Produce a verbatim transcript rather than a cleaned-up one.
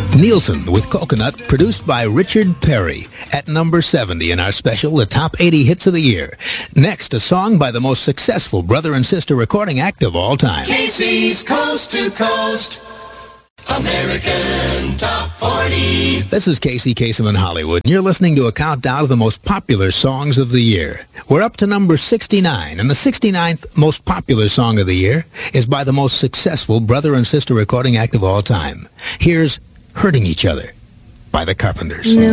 Nielsen with Coconut, produced by Richard Perry, at number seventy in our special, The Top eighty Hits of the Year. Next, a song by the most successful brother and sister recording act of all time. Casey's Coast to Coast American Top forty. This is Casey Kasem in Hollywood, and you're listening to a countdown of the most popular songs of the year. We're up to number sixty-nine, and the sixty-ninth most popular song of the year is by the most successful brother and sister recording act of all time. Here's Hurting Each Other by the Carpenters. No.